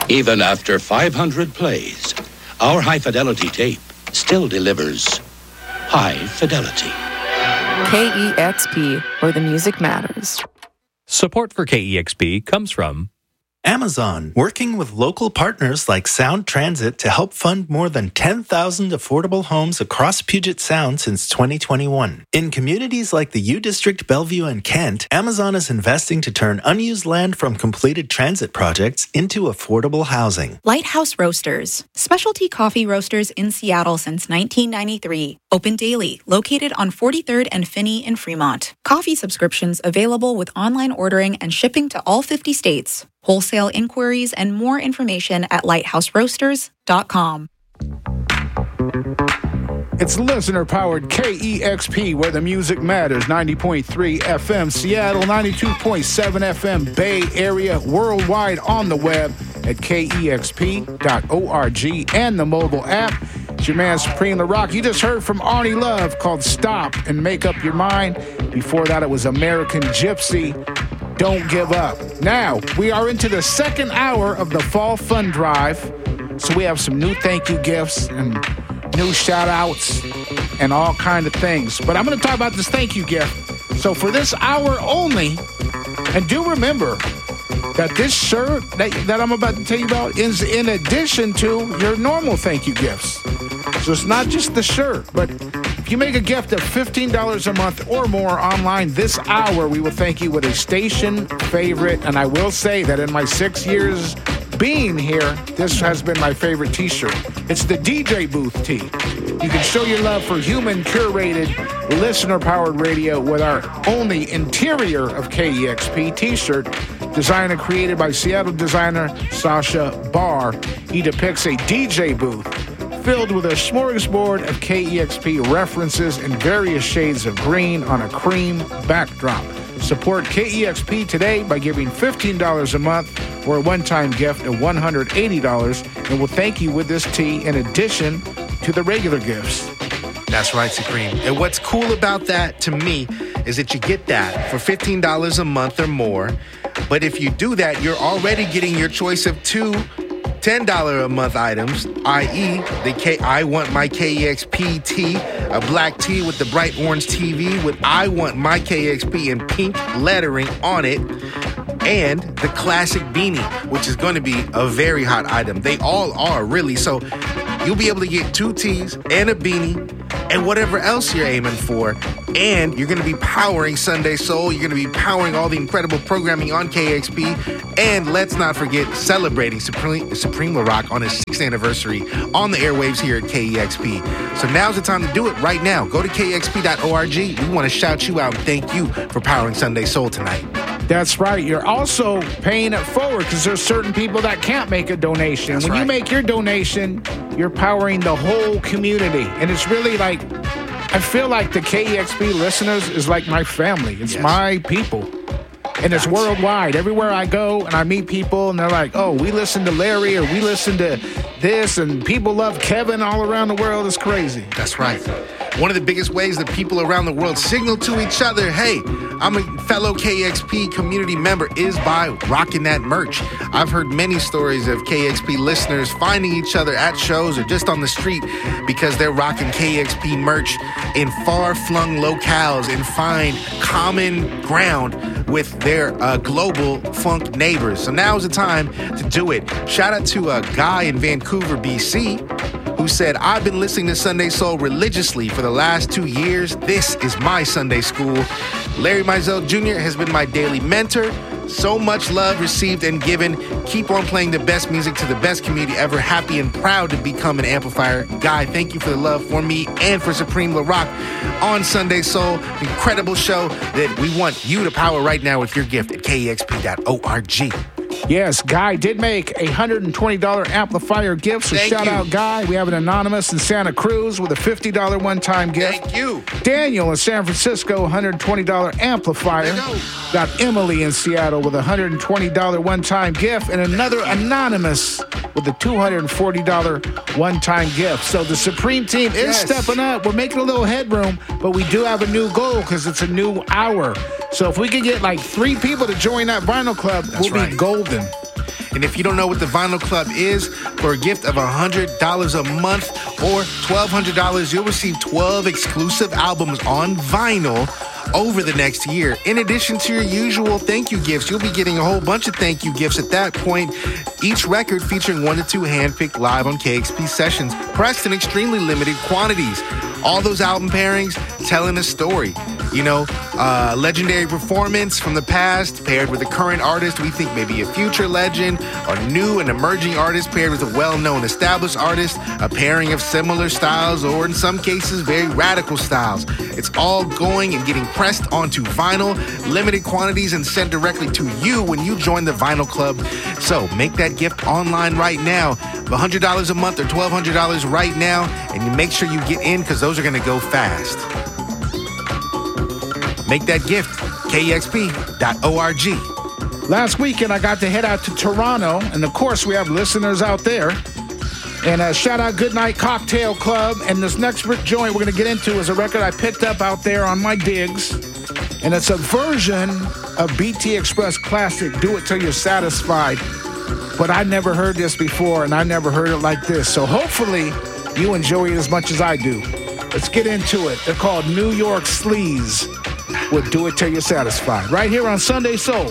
Even after 500 plays, our high-fidelity tape still delivers high fidelity. KEXP, where the music matters. Support for KEXP comes from Amazon, working with local partners like Sound Transit to help fund more than 10,000 affordable homes across Puget Sound since 2021. In communities like the U District, Bellevue, and Kent, Amazon is investing to turn unused land from completed transit projects into affordable housing. Lighthouse Roasters, specialty coffee roasters in Seattle since 1993. Open daily, located on 43rd and Finney in Fremont. Coffee subscriptions available with online ordering and shipping to all 50 states. Wholesale inquiries and more information at lighthouseroasters.com. It's listener-powered KEXP, where the music matters. 90.3 FM Seattle, 92.7 FM Bay Area, worldwide on the web at KEXP.org and the mobile app. It's your man, Supreme The Rock. You just heard from Arnie Love called Stop and Make Up Your Mind. Before that, it was American Gypsy, Don't Give Up. Now, we are into the second hour of the Fall Fund Drive. So we have some new thank you gifts and new shout-outs and all kind of things. But I'm going to talk about this thank you gift. So for this hour only, and do remember that this shirt that I'm about to tell you about is in addition to your normal thank you gifts. So it's not just the shirt, but if you make a gift of $15 a month or more online this hour, we will thank you with a station favorite. And I will say that in my 6 years being here, this has been my favorite t-shirt. It's the DJ Booth tee. You can show your love for human curated, listener-powered radio with our only interior of KEXP t-shirt, designed and created by Seattle designer Sasha Barr. He depicts a DJ booth filled with a smorgasbord of KEXP references in various shades of green on a cream backdrop. Support KEXP today by giving $15 a month or a one-time gift of $180, and we'll thank you with this tee in addition to the regular gifts. That's right, Supreme. And what's cool about that to me is that you get that for $15 a month or more. But if you do that, you're already getting your choice of two $10 a month items, i.e. the I Want My KEXP tee, a black tee with the bright orange TV with I Want My KEXP in pink lettering on it, and the classic beanie, which is going to be a very hot item. They all are, really. So you'll be able to get two tees and a beanie and whatever else you're aiming for. And you're going to be powering Sunday Soul. You're going to be powering all the incredible programming on KEXP. And let's not forget celebrating Supreme La Rock on his 6th anniversary on the airwaves here at KEXP. So now's the time to do it right now. Go to KEXP.org. We want to shout you out and thank you for powering Sunday Soul tonight. That's right. You're also paying it forward because there's certain people that can't make a donation. That's when right. you make your donation, you're powering the whole community. And it's really like, I feel like the KEXP listeners is like my family. It's my people. And it's worldwide. Everywhere I go and I meet people and they're like, oh, we listen to Larry or we listen to this, and people love Kevin all around the world. It's crazy. That's right. One of the biggest ways that people around the world signal to each other, hey, I'm a fellow KEXP community member, is by rocking that merch. I've heard many stories of KEXP listeners finding each other at shows or just on the street because they're rocking KEXP merch in far-flung locales and find common ground with their global funk neighbors. So now's the time to do it. Shout out to a guy in Vancouver, BC, who said, I've been listening to Sunday Soul religiously for the last 2 years. This is my Sunday school. Larry Mizell Jr. has been my daily mentor. So much love received and given. Keep on playing the best music to the best community ever. Happy and proud to become an amplifier. Guy, thank you for the love for me and for Supreme La Rock on Sunday Soul. Incredible show that we want you to power right now with your gift at KEXP.org. Yes, Guy did make a $120 amplifier gift, so shout out Guy. We have an anonymous in Santa Cruz with a $50 one-time gift. Thank you. Daniel in San Francisco, $120 amplifier. Got Emily in Seattle with a $120 one-time gift, and another anonymous with a $240 one-time gift. So the Supreme team is stepping up. We're making a little headroom, but we do have a new goal because it's a new hour. So if we could get like 3 people to join that vinyl club, we'll be golden. And if you don't know what the Vinyl Club is, for a gift of $100 a month or $1,200, you'll receive 12 exclusive albums on vinyl over the next year. In addition to your usual thank you gifts, you'll be getting a whole bunch of thank you gifts at that point. Each record featuring 1 to 2 handpicked live on KEXP sessions, pressed in extremely limited quantities. All those album pairings telling a story. You know, legendary performance from the past paired with a current artist we think may be a future legend, or new and emerging artist paired with a well-known established artist, a pairing of similar styles, or in some cases, very radical styles. It's all going and getting pressed onto vinyl, limited quantities, and sent directly to you when you join the Vinyl Club. So make that gift online right now. $100 a month or $1,200 right now, and you make sure you get in because those are going to go fast. Make that gift, KEXP.org. Last weekend, I got to head out to Toronto, and of course, we have listeners out there. And shout out Goodnight Cocktail Club. And this next joint we're going to get into is a record I picked up out there on my digs. And it's a version of BT Express classic, Do It Till You're Satisfied. But I never heard this before, and I never heard it like this. So hopefully you enjoy it as much as I do. Let's get into it. They're called New York Sleaze with Do It Till You're Satisfied, right here on Sunday Soul.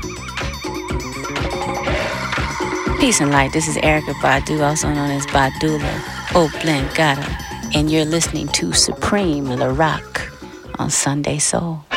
Peace and light. This is Erykah Badu, also known as Badula Oblongata, and you're listening to Supreme LaRock on Sunday Soul.